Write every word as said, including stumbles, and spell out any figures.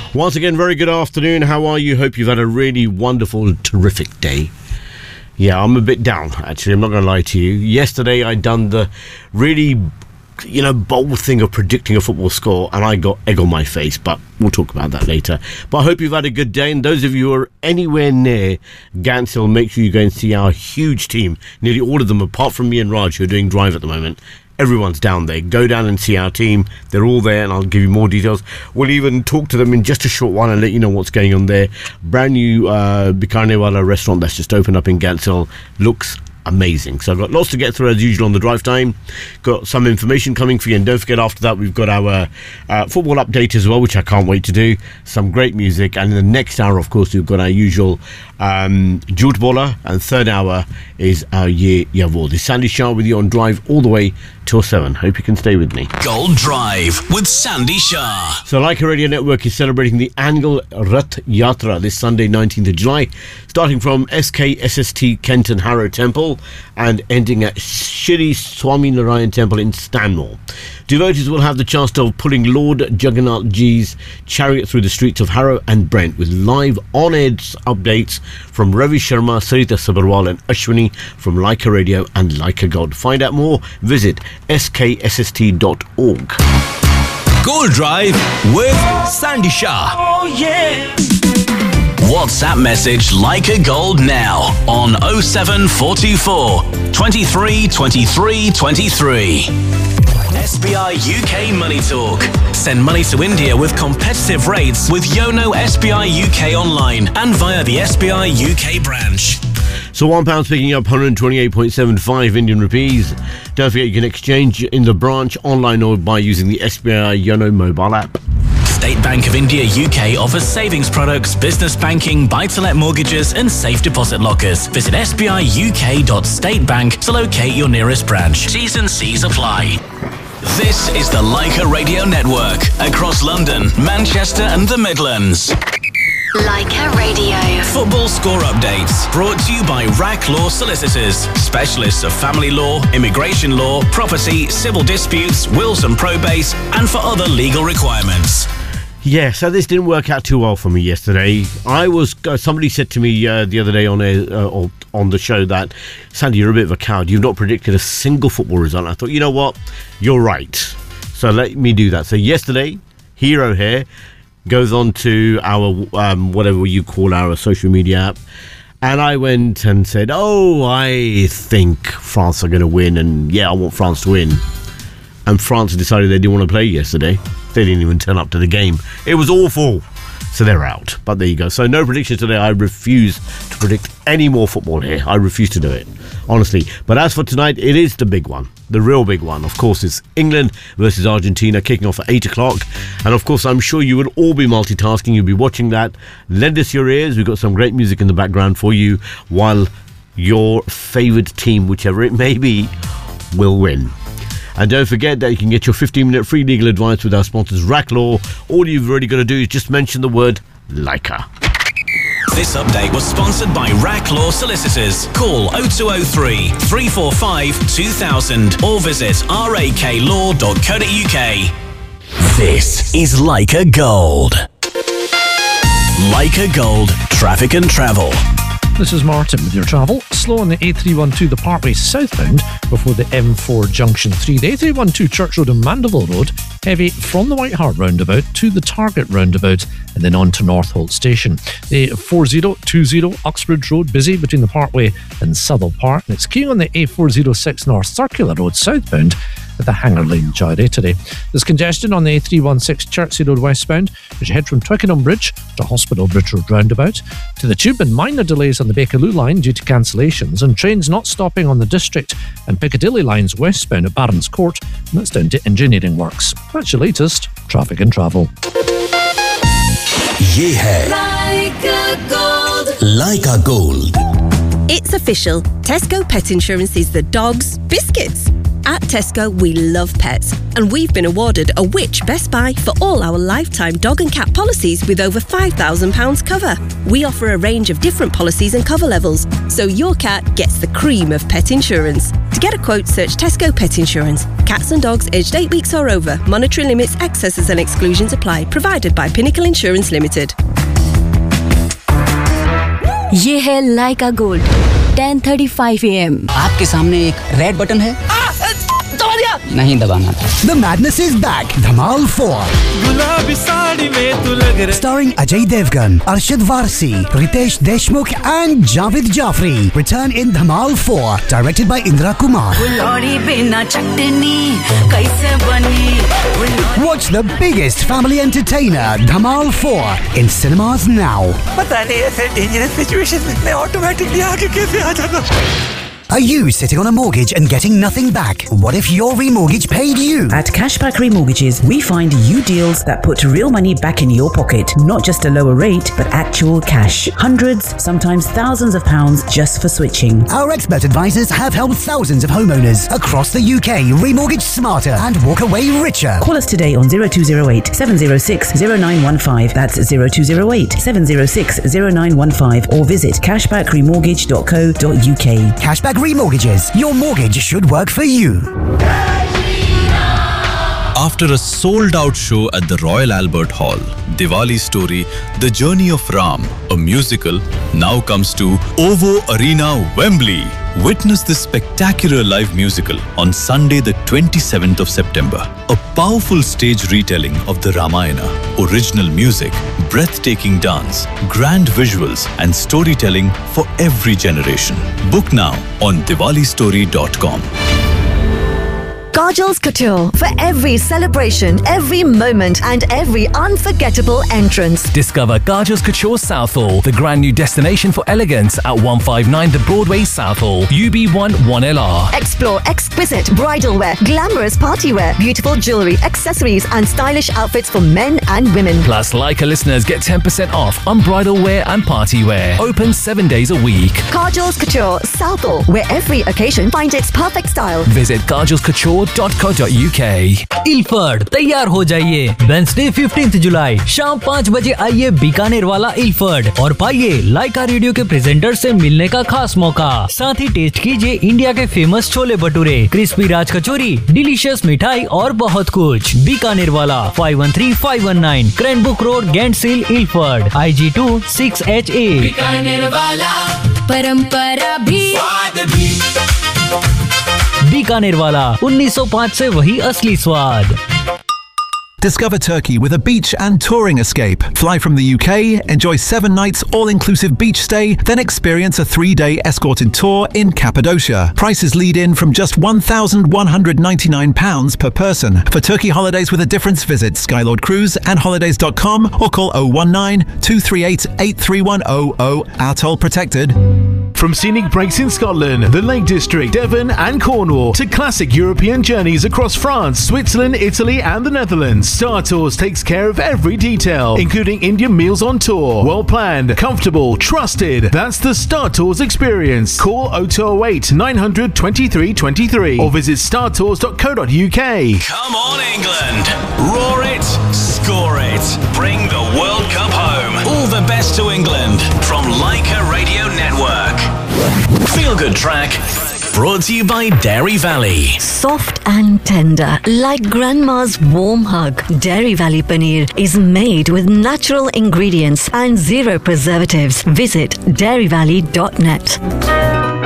Once again, very good afternoon. How are you? Hope you've had a really wonderful, terrific day. Yeah, I'm a bit down, actually. I'm not going to lie to you. Yesterday, I'd done the really, you know, bold thing of predicting a football score, and I got egg on my face, but we'll talk about that later. But I hope you've had a good day, and those of you who are anywhere near Ganshill, make sure you go and see our huge team. Nearly all of them, apart from me and Raj, who are doing Drive at the moment. Everyone's down there. Go down and see our team. They're all there, and I'll give you more details. We'll even talk to them in just a short while and let you know what's going on there. Brand new uh, Bikarnewala restaurant that's just opened up in Ganshill. Looks amazing. So I've got lots to get through as usual on the drive time. Got some information coming for you, and don't forget after that we've got our uh, football update as well, which I can't wait to do. Some great music, and in the next hour, of course, we've got our usual um, Jute Bola, and third hour is our Ye Yavol. This is Sandy Shah with you on Drive all the way till seven. Hope you can stay with me. Gold Drive with Sandy Shah. So Leica Radio Network is celebrating the annual Rath Yatra this Sunday, nineteenth of July, starting from S K S S T Kenton Harrow Temple and ending at Shri Swami Narayan Temple in Stanmore. Devotees will have the chance of pulling Lord Jagannath Ji's chariot through the streets of Harrow and Brent with live on-air updates from Ravi Sharma, Sarita Sabharwal and Ashwini from Leica Radio and Leica Gold. Find out more, visit S K S S T dot org. Gold Drive with Sandy Shah. Oh yeah. WhatsApp message Leica Gold now on oh seven four two four, twenty-three, twenty-three, twenty-three. S B I U K Money Talk. Send money to India with competitive rates with Yono S B I U K online and via the S B I U K branch. So one pound's picking up one hundred twenty-eight point seven five Indian rupees. Don't forget you can exchange in the branch, online or by using the S B I Yono mobile app. State Bank of India U K offers savings products, business banking, buy-to-let mortgages and safe deposit lockers. Visit s b i u k dot state bank to locate your nearest branch. T's and C's apply. This is the Leica Radio Network across London, Manchester and the Midlands. Leica Radio. Football score updates brought to you by R A C Law Solicitors, specialists of family law, immigration law, property, civil disputes, wills and probate, and for other legal requirements. Yeah, so this didn't work out too well for me yesterday. I was uh, somebody said to me uh, the other day on a uh, or on the show that, Sandy, you're a bit of a coward. You've not predicted a single football result. I thought, you know what, you're right. So let me do that. So yesterday, Hero here goes on to our um, whatever you call our social media app, and I went and said, oh, I think France are going to win, and yeah, I want France to win. And France decided they didn't want to play yesterday. They didn't even turn up to the game. It was awful. So they're out. But there you go. So no predictions today. I refuse to predict any more football here. I refuse to do it, honestly. But as for tonight, it is the big one. The real big one, of course, is England versus Argentina, kicking off at eight o'clock. And of course, I'm sure you will all be multitasking. You'll be watching that. Lend us your ears. We've got some great music in the background for you while your favourite team, whichever it may be, will win. And don't forget that you can get your fifteen minute free legal advice with our sponsors, R A C Law. All you've really got to do is just mention the word Leica. This update was sponsored by R A C Law Solicitors. Call oh two oh three, three four five, two thousand or visit r a k law dot co dot u k. This is Leica Gold. Leica Gold, traffic and travel. This is Martin with your travel. Slow on the A three twelve, the Parkway southbound before the M four Junction three. The A three twelve Church Road and Mandeville Road, heavy from the White Hart roundabout to the Target roundabout and then on to Northolt Station. The forty twenty Uxbridge Road, busy between the Parkway and Southall Park. And it's keying on the A four oh six North Circular Road southbound at the Hanger Lane Jowry today. There's congestion on the A three sixteen Chertsey Road westbound as you head from Twickenham Bridge to Hospital Bridge Road roundabout. To the Tube, and minor delays on the Bakerloo line due to cancellations and trains not stopping on the District and Piccadilly lines westbound at Barons Court, and that's down to engineering works. That's your latest traffic and travel. Yeah. Leica Gold. Leica Gold. It's official. Tesco Pet Insurance is the dog's biscuits. At Tesco, we love pets, and we've been awarded a Which Best Buy for all our lifetime dog and cat policies with over five thousand pounds cover. We offer a range of different policies and cover levels, so your cat gets the cream of pet insurance. To get a quote, search Tesco Pet Insurance. Cats and dogs aged eight weeks or over. Monetary limits, excesses and exclusions apply. Provided by Pinnacle Insurance Limited. ये है लाइका gold ten thirty five A M. आपके सामने एक red button है, दबा दिया, नहीं दबाना था। The madness is back. Dhamal four. गुलाबी साड़ी में तू लग रहा। Starring Ajay Devgan, Arshad Varsi, Ritesh Deshmukh and Javed Jafri. Return in Dhamal four. Directed by Indra Kumar. Watch the biggest family entertainer, Dhamal four, in cinemas now. पता नहीं ऐसे dangerous situation में automatically आगे कैसे आ जाता। Are you sitting on a mortgage and getting nothing back? What if your remortgage paid you? At Cashback Remortgages, we find you deals that put real money back in your pocket. Not just a lower rate, but actual cash. Hundreds, sometimes thousands of pounds just for switching. Our expert advisors have helped thousands of homeowners across the U K remortgage smarter and walk away richer. Call us today on zero two zero eight, seven zero six, zero nine one five. That's zero two zero eight, seven zero six, zero nine one five or visit cashback remortgage dot co dot U K. Cashback Remortgages. Your mortgage should work for you. After a sold-out show at the Royal Albert Hall, Diwali Story, The Journey of Ram, a musical, now comes to OVO Arena, Wembley. Witness this spectacular live musical on Sunday the twenty-seventh of September. A powerful stage retelling of the Ramayana, original music, breathtaking dance, grand visuals and storytelling for every generation. Book now on diwali story dot com. Kajal's Couture. For every celebration, every moment and every unforgettable entrance. Discover Kajal's Couture Southall, the grand new destination for elegance at one fifty-nine The Broadway Southall, U B one one L R. Explore exquisite bridal wear, glamorous party wear, beautiful jewellery, accessories and stylish outfits for men and women. Plus, Leica listeners get ten percent off on bridal wear and party wear. Open seven days a week. Kajal's Couture Southall, where every occasion finds its perfect style. Visit kajals couture dot co dot U K. Ilford तैयार हो जाइए। Wednesday fifteenth जुलाई शाम पाँच बजे आइए बीकानेर वाला Ilford और पाइए लाइका रेडियो के प्रेजेंटर से मिलने का खास मौका। साथ ही टेस्ट कीजिए इंडिया के फेमस छोले भटूरे, क्रिस्पी राज कचौरी, डिलीशियस मिठाई और बहुत कुछ। बीकानेर वाला five one three five one nine क्रैनबुक road, गेंटसिल, Ilford, I ji to six H A. Bikaner वाला परंपरा भी बीकानेर वाला उन्नीस सौ पाँच से वही असली स्वाद। Discover Turkey with a beach and touring escape. Fly from the U K, enjoy seven nights all-inclusive beach stay, then experience a three-day escorted tour in Cappadocia. Prices lead in from just one thousand one hundred ninety-nine pounds per person. For Turkey holidays with a difference, visit Skylord Cruise and holidays dot com or call oh one nine, two three eight, eight three one oh oh. Our toll protected. From scenic breaks in Scotland, the Lake District, Devon and Cornwall to classic European journeys across France, Switzerland, Italy and the Netherlands, Star Tours takes care of every detail, including Indian meals on tour. Well planned, comfortable, trusted. That's the Star Tours experience. Call oh two oh eight, nine hundred, twenty-three twenty-three or visit star tours dot co dot U K. Come on, England. Roar it, score it. Bring the World Cup home. All the best to England from Leica Radio Network. Feel Good Track. Brought to you by Dairy Valley. Soft and tender, like grandma's warm hug. Dairy Valley Paneer is made with natural ingredients and zero preservatives. Visit dairy valley dot net.